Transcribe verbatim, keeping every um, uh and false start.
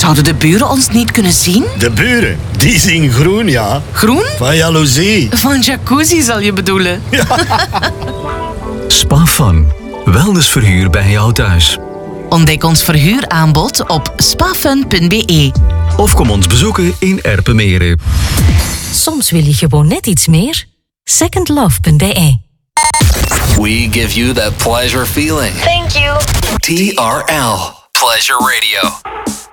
Zouden de buren ons niet kunnen zien? De buren, die zien groen, ja. Groen? Van jaloezie. Van jacuzzi zal je bedoelen. Spa Fun. Wellnessverhuur bij jou thuis. Ontdek ons verhuuraanbod op spafun punt b e. Of kom ons bezoeken in Erpenmeren. Soms wil je gewoon net iets meer. second love punt b e. We give you that pleasure feeling. Thank you. T R L. Pleasure Radio.